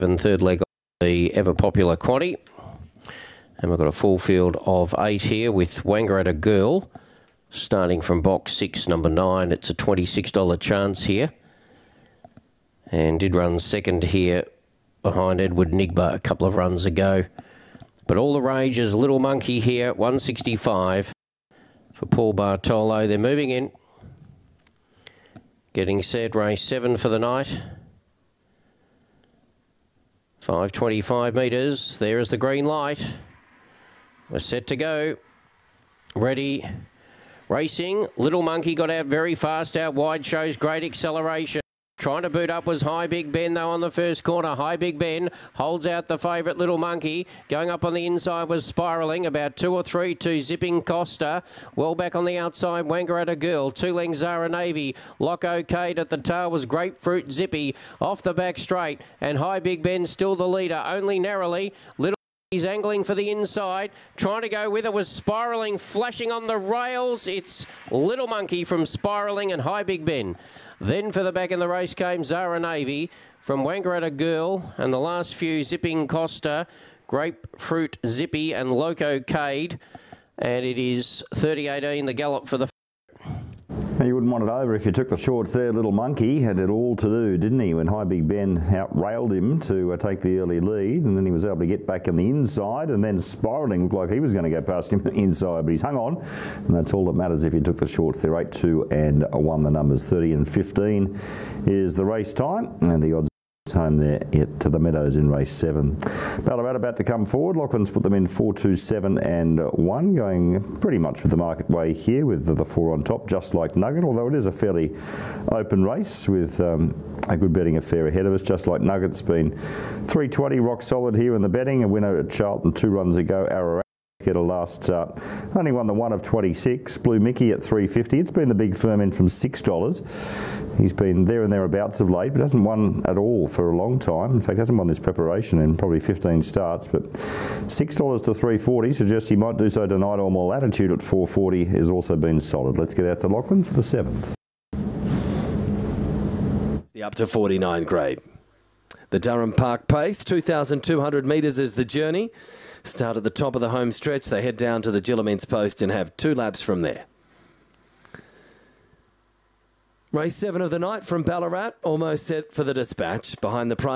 And third leg of the ever-popular quaddie. And we've got a full field of 8 here with Wangaratta Girl starting from box 6, number 9. It's a $26 chance here. And did run second here behind Edward Nigba a couple of runs ago. But all the rage is Little Monkey here, 165 for Paul Bartolo. They're moving in. Getting set, race 7 for the night. 525 metres. There is the green light. We're set to go. Ready. Racing. Little Monkey got out very fast out wide. Shows great acceleration. Trying to boot up was High Big Ben, though, on the first corner. High Big Ben holds out the favourite, Little Monkey. Going up on the inside was Spiralling, about 2 or 3 to Zipping Costa. Well back on the outside, Wangaratta Girl. 2 lengths Zara Navy. Lock Okayed at the tail was Grapefruit Zippy. Off the back straight, and High Big Ben still the leader, only narrowly. Little He's angling for the inside. Trying to go with it was Spiralling, flashing on the rails. It's Little Monkey from Spiralling and High Big Ben. Then for the back in the race came Zara Navy from Wangaratta Girl, and the last few Zipping Costa, Grapefruit Zippy and Loco Cade. And it is 30-18 the gallop for the... You wouldn't want it over if you took the shorts there. Little Monkey had it all to do, didn't he, when High Big Ben outrailed him to take the early lead, and then he was able to get back on the inside, and then Spiralling looked like he was going to go past him inside, but he's hung on, and that's all that matters if you took the shorts there. 8, 2 and 1, the numbers 30 and 15 is the race time, and the odds home there to the Meadows in race 7. Ballarat about to come forward. Lachlan's put them in 4, 2, 7 and 1, going pretty much with the market way here with the 4 on top, just like Nugget, although it is a fairly open race with a good betting affair ahead of us. Just like Nugget's been 320 rock solid here in the betting. A winner at Charlton 2 runs ago. Ararat get a last only won the 1 of 26. Blue Mickey at 350. It's been the big firm in from $6. He's been there and thereabouts of late, but hasn't won at all for a long time. In fact, hasn't won this preparation in probably 15 starts. But $6 to 340 suggests he might do so tonight, or more. Latitude at 440 has also been solid. Let's get out to Lachlan for the 7th. The up to 49 grade. The Durham Park Pace, 2,200 metres is the journey. Start at the top of the home stretch. They head down to the Gillaments Post and have 2 laps from there. Race 7 of the night from Ballarat, almost set for the dispatch. Behind the prize.